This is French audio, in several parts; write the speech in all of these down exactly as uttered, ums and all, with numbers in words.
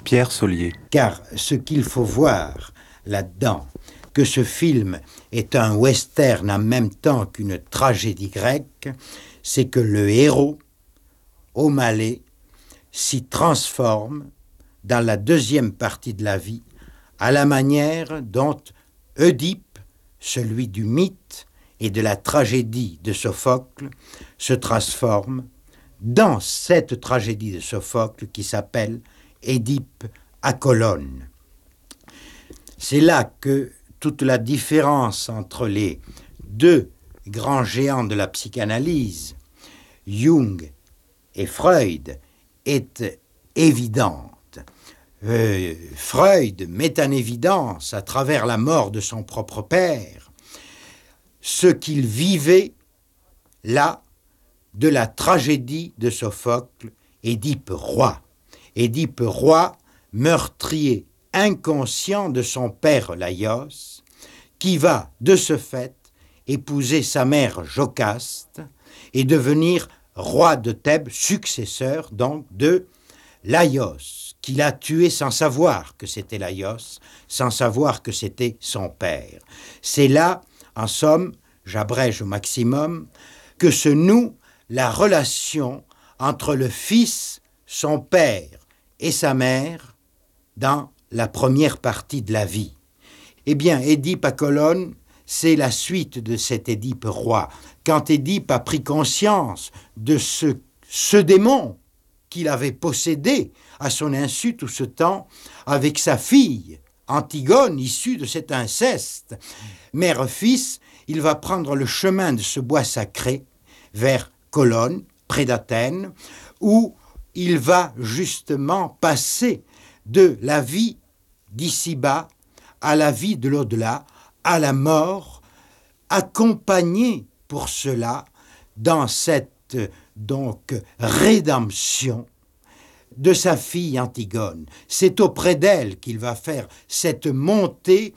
Pierre Solier. Car ce qu'il faut voir là-dedans, que ce film est un western en même temps qu'une tragédie grecque, c'est que le héros, O'Malley, s'y transforme dans la deuxième partie de la vie, à la manière dont Oedipe, celui du mythe et de la tragédie de Sophocle, se transforme dans cette tragédie de Sophocle qui s'appelle Édipe à Colonne. C'est là que toute la différence entre les deux grands géants de la psychanalyse, Jung et Freud, est évidente. Euh, Freud met en évidence, à travers la mort de son propre père, ce qu'il vivait là de la tragédie de Sophocle, Édipe roi. Édipe roi, meurtrier inconscient de son père Laios, qui va, de ce fait, épouser sa mère Jocaste et devenir roi de Thèbes, successeur donc de Laios, qu'il a tué sans savoir que c'était Laios, sans savoir que c'était son père. C'est là, en somme, j'abrège au maximum, que se noue la relation entre le fils, son père et sa mère dans la première partie de la vie. Eh bien, Édipe à Colonne, c'est la suite de cet Édipe roi. Quand Édipe a pris conscience de ce, ce démon qu'il avait possédé à son insu tout ce temps avec sa fille, Antigone, issue de cet inceste, mère-fils, il va prendre le chemin de ce bois sacré vers Colonne, près d'Athènes, où il va justement passer de la vie d'ici-bas à la vie de l'au-delà, à la mort, accompagné pour cela dans cette donc rédemption de sa fille Antigone. C'est auprès d'elle qu'il va faire cette montée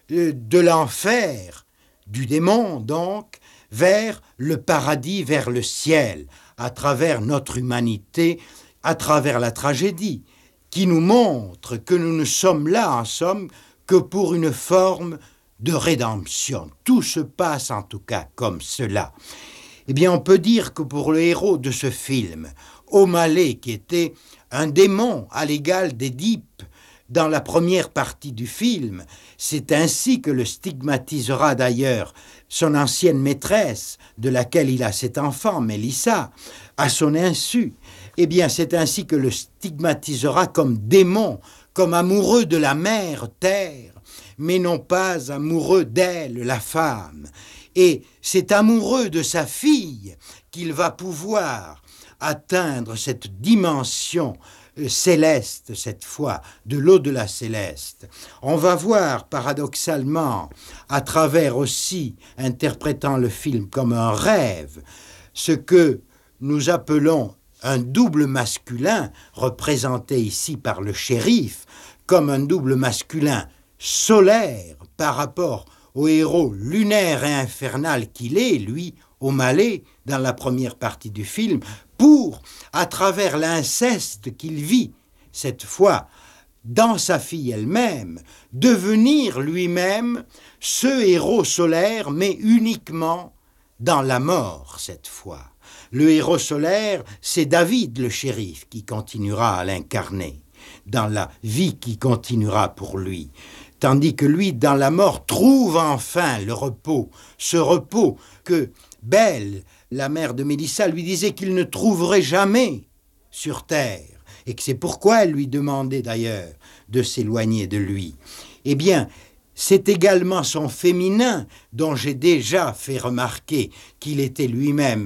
de l'enfer, du démon donc, vers le paradis, vers le ciel, à travers notre humanité, à travers la tragédie, qui nous montre que nous ne sommes là, en somme, que pour une forme de rédemption. Tout se passe en tout cas comme cela. Eh bien, on peut dire que pour le héros de ce film, O'Malley, qui était un démon à l'égal d'Édipe dans la première partie du film, c'est ainsi que le stigmatisera d'ailleurs son ancienne maîtresse, de laquelle il a cet enfant, Mélissa, à son insu. Eh bien, c'est ainsi que le stigmatisera comme démon, comme amoureux de la mère terre, mais non pas amoureux d'elle, la femme. Et c'est amoureux de sa fille qu'il va pouvoir atteindre cette dimension céleste, cette fois, de l'au-delà céleste. On va voir, paradoxalement, à travers aussi, interprétant le film comme un rêve, ce que nous appelons un double masculin, représenté ici par le shérif, comme un double masculin solaire par rapport au héros lunaire et infernal qu'il est, lui, O'Malley, dans la première partie du film, pour, à travers l'inceste qu'il vit, cette fois, dans sa fille elle-même, devenir lui-même ce héros solaire, mais uniquement dans la mort, cette fois. Le héros solaire, c'est David, le shérif, qui continuera à l'incarner, dans la vie qui continuera pour lui. Tandis que lui, dans la mort, trouve enfin le repos, ce repos que Belle, la mère de Mélissa, lui disait qu'il ne trouverait jamais sur terre, et que c'est pourquoi elle lui demandait d'ailleurs de s'éloigner de lui. Eh bien, c'est également son féminin dont j'ai déjà fait remarquer qu'il était lui-même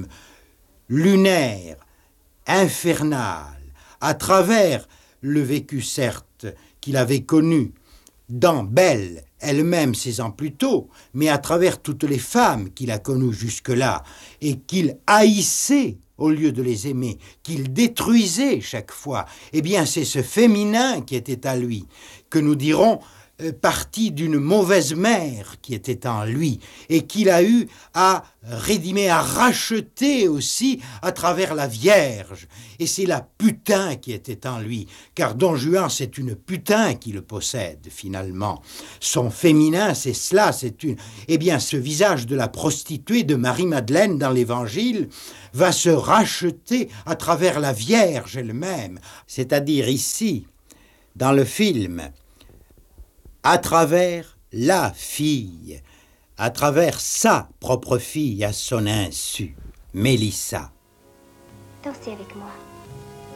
lunaire, infernal, à travers le vécu certes qu'il avait connu dans Belle, elle-même seize ans plus tôt, mais à travers toutes les femmes qu'il a connues jusque-là, et qu'il haïssait au lieu de les aimer, qu'il détruisait chaque fois, eh bien c'est ce féminin qui était à lui, que nous dirons euh, partie d'une mauvaise mère qui était en lui et qu'il a eu à rédimer, à racheter aussi à travers la Vierge. Et c'est la putain qui était en lui, car Don Juan, c'est une putain qui le possède finalement. Son féminin, c'est cela, c'est une... Eh bien, ce visage de la prostituée de Marie-Madeleine dans l'Évangile va se racheter à travers la Vierge elle-même, c'est-à-dire ici, dans le film, à travers la fille, à travers sa propre fille à son insu, Mélissa. Dansez avec moi.